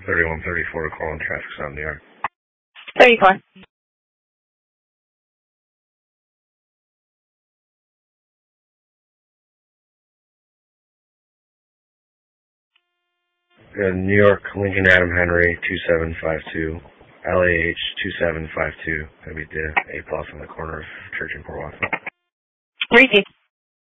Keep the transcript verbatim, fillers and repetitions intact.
thirty-one thirty-four calling traffic stop New York. thirty-four. Uh, New York, Lincoln Adam Henry, two seven five two, L A H two seven five two. That'd be the A plus on the corner of Church and Port Watson. Receive.